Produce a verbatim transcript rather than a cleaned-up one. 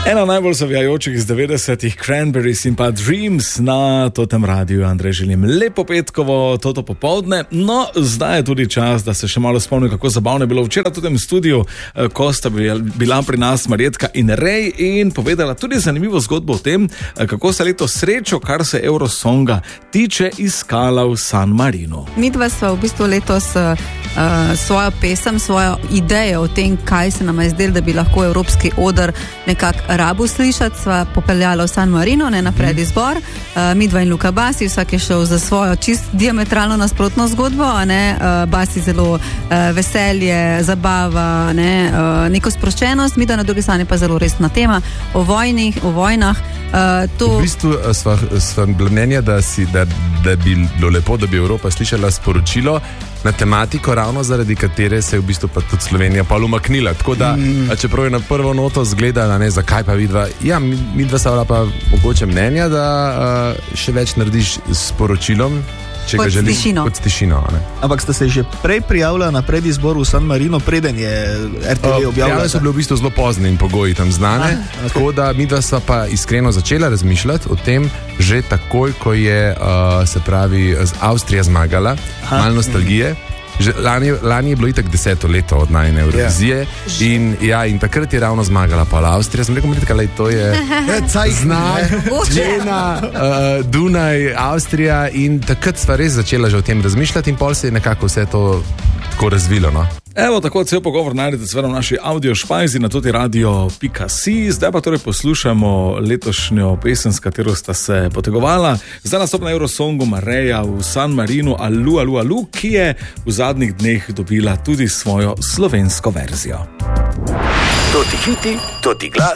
Ena najbolj zavijajočih iz devetdesetih, Cranberries in pa Dreams na Totem radiju. Andrej, želim lepo petkovo, toto popoldne. No, zdaj je tudi čas, da se še malo spomnim, kako zabavno je bilo včeraj v tem studiu, ko sta bila pri nas Marjetka in Rej in povedala tudi zanimivo zgodbo o tem, kako se leto srečo, kar se Eurosonga tiče, iskala v San Marinu. Midva sva v bistvu letos uh, svojo pesem, svojo idejo o tem, kaj se nam je zdelo, da bi lahko evropski oder nekako rabu slišati, sva popeljala v San Marino, ne na predizbor. Uh, midva in Luka Basi, vsak je šel za svojo čist diametralno nasprotno zgodbo, a ne, uh, Basi zelo uh, veselje, zabava, ne, uh, neko sproščenost, midva na drugi strani pa zelo resna tema o vojnih, o vojnah. Uh, to... V bistvu sva, sva mnenja, da, si, da, da bi bilo lepo, da bi Evropa slišala sporočilo na tematiko, ravno zaradi katere se je v bistvu pa tudi Slovenija pa umaknila. Tako da, mm. čeprav je na prvo noto zgleda, ne, zakaj pa vidva, ja, midva sta pa mogoče mnenja, da uh, še več narediš s sporočilom, če kot ga želiš, tišino. Kot tišino. Ne. Ampak ste se že prej prijavljali na predizbor v San Marino, preden je R T V objavljala? Prijavljali so bili v bistvu zelo pozni in pogoji tam znane, ah, okay. Tako da midva sva pa iskreno začela razmišljati o tem, že takoj, ko je, uh, se pravi, Avstrija zmagala, Aha. malo nostalgije. Že lani, lani je bilo itak deseto leto od najne Eurovizije yeah. in, ja, in takrat je ravno zmagala pa Avstrija. Sem rekel, da to je znak, Žena, uh, Dunaj, Avstrija in takrat sva res začela že o tem razmišljati in pol se je nekako vse to tako razvilo. No? Evo, tako cel pogovor najdete seveda v naši audio špajzi na toti radio pika si. Zdaj pa torej poslušamo letošnjo pesem, s katero sta se potegovala. Zdaj nastop na Eurosongu Mareja v San Marinu, Alu, Alu, Alu, ki je v zadnjih dneh dobila tudi svojo slovensko verzijo. Toti hiti, toti glas.